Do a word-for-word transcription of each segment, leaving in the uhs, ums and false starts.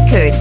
權。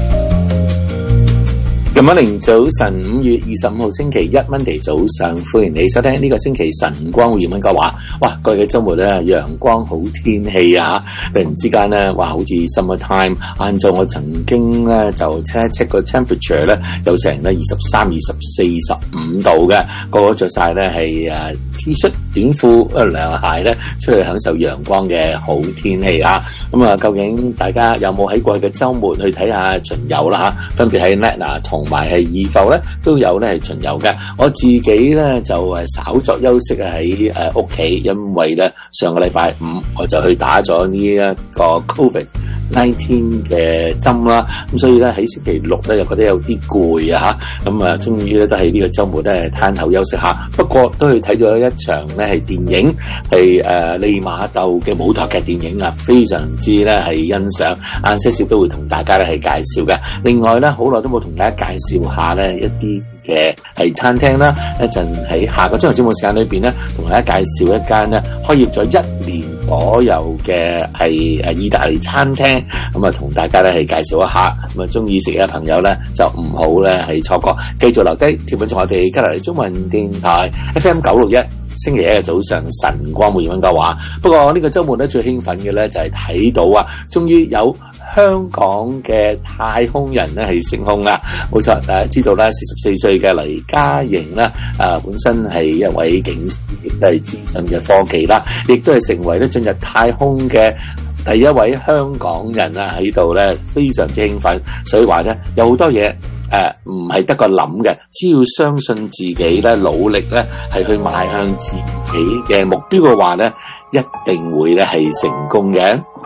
今晚早晨五月二十五號星期一 Monday 早上，歡迎你收聽呢個星期晨光會溫哥華。哇，過去嘅周末咧，陽光好天氣啊！突然之間咧，哇，好似 summer time。晏晝我曾經咧就 check 一 check 個 temperature 咧，有成咧二十三、二十四、十五度嘅，個個着晒咧係誒 T 恤、短褲、涼鞋咧，出去享受陽光嘅好天氣啊！咁啊，究竟大家有冇喺過去嘅周末去睇下巡遊啦？吓，分別喺 Netna 同同埋係二埠咧都有咧係巡遊嘅。我自己咧就誒稍作休息喺誒屋企，因為咧上個禮拜五我就去打咗呢一個 Covid 十九 嘅針啦，咁所以咧喺星期六咧又覺得有啲攰啊嚇，咁啊終於咧都喺呢個週末咧攤頭休息下。不過都去睇咗一場咧係電影，係誒利瑪竇嘅舞台劇電影啊，非常之咧係欣賞，晏些少都會同大家咧係介紹嘅。另外咧好耐都冇同大家介紹下咧一啲嘅係餐廳啦，一陣喺下個鐘頭節目時間裏邊咧，同大家介紹一間咧開業咗一年左右嘅係誒意大利餐廳，咁啊同大家咧係介紹一下，咁啊中意食嘅朋友咧就唔好咧係錯過，繼續留低貼緊從我哋加拿大中文電台 F M 九六一。星期一嘅早上，晨光會溫哥華。不過呢個週末咧最興奮嘅咧就係睇到啊，終於有香港嘅太空人咧係升空啦。冇錯，大家知道啦，四十四歲嘅黎嘉瑩啦，啊本身係一位警司，亦都係資訊嘅科技啦，亦都係成為咧進入太空嘅第一位香港人啊，喺度咧非常之興奮。所以話咧有好多嘢。誒唔係得個諗嘅，只要相信自己咧，努力咧係去邁向自己嘅目標嘅話咧，一定會咧係成功嘅。